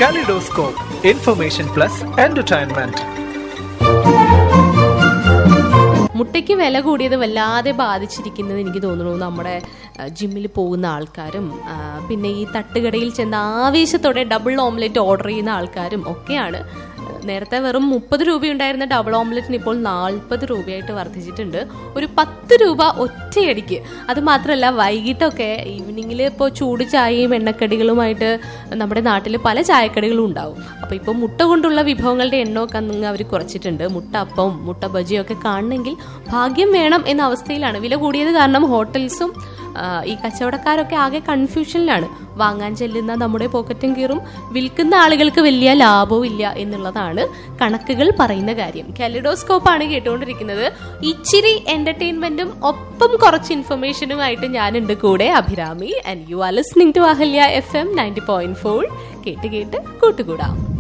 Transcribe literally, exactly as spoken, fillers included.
Kaleidoscope, information plus entertainment. മുട്ടയ്ക്ക് വില കൂടിയത് വല്ലാതെ ബാധിച്ചിരിക്കുന്നത് എനിക്ക് തോന്നുന്നു നമ്മുടെ ജിമ്മിൽ പോകുന്ന ആൾക്കാരും പിന്നെ ഈ തട്ടുകടയിൽ ചെന്ന ആവേശത്തോടെ ഡബിൾ ഓംലെറ്റ് ഓർഡർ ചെയ്യുന്ന ആൾക്കാരും ഒക്കെയാണ്. നേരത്തെ വെറും മുപ്പത് രൂപയുണ്ടായിരുന്ന ഡബിൾ ഓംലെറ്റിന് ഇപ്പോൾ നാൽപ്പത് രൂപയായിട്ട് വർദ്ധിച്ചിട്ടുണ്ട്. ഒരു പത്ത് രൂപ ഒറ്റയടിക്ക്. അത് മാത്രമല്ല വൈകിട്ടൊക്കെ ഈവനിങ്ങിൽ ഇപ്പോൾ ചൂട് ചായയും എണ്ണക്കടികളുമായിട്ട് നമ്മുടെ നാട്ടിൽ പല ചായക്കടികളും ഉണ്ടാവും. അപ്പോൾ ഇപ്പോൾ മുട്ട കൊണ്ടുള്ള വിഭവങ്ങളുടെ എണ്ണമൊക്കെ അന്ന് അവർ കുറച്ചിട്ടുണ്ട്. മുട്ട അപ്പം മുട്ട ബജിയൊക്കെ കാണണമെങ്കിൽ ഭാഗ്യം വേണം എന്ന അവസ്ഥയിലാണ്. വില കൂടിയത് കാരണം ഹോട്ടൽസും ഈ കച്ചവടക്കാരൊക്കെ ആകെ കൺഫ്യൂഷനിലാണ്. വാങ്ങാൻ ചെല്ലുന്ന നമ്മുടെ പോക്കറ്റും കീറും, വിൽക്കുന്ന ആളുകൾക്ക് വലിയ ലാഭവും ഇല്ല എന്നുള്ളതാണ് കണക്കുകൾ പറയുന്ന കാര്യം. കലിഡോസ്കോപ്പാണ് കേട്ടുകൊണ്ടിരിക്കുന്നത്. ഇച്ചിരി എന്റർടൈൻമെന്റും ഒപ്പം കുറച്ച് ഇൻഫർമേഷനുമായിട്ട് ഞാനുണ്ട് കൂടെ, Abhirami. And you are listening to Ahalya F M ninety point four. കേട്ട് കേട്ട് കൂട്ടുകൂടാം.